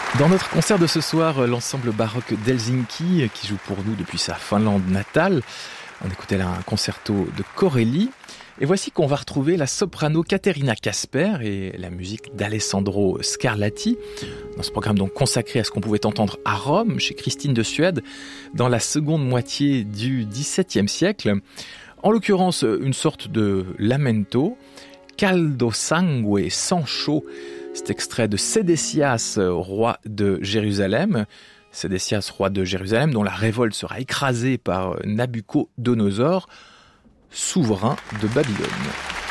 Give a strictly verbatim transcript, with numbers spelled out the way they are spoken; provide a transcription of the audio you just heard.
Dans notre concert de ce soir, l'ensemble baroque d'Helsinki, qui joue pour nous depuis sa Finlande natale, on écoutait là un concerto de Corelli. Et voici qu'on va retrouver la soprano Caterina Casper et la musique d'Alessandro Scarlatti, dans ce programme donc consacré à ce qu'on pouvait entendre à Rome, chez Christine de Suède, dans la seconde moitié du dix-septième siècle. En l'occurrence, une sorte de lamento, Caldo sangue, sang chaud. Cet extrait de Sédécias, roi de Jérusalem. Sédécias, roi de Jérusalem, dont la révolte sera écrasée par Nabucodonosor, souverain de Babylone.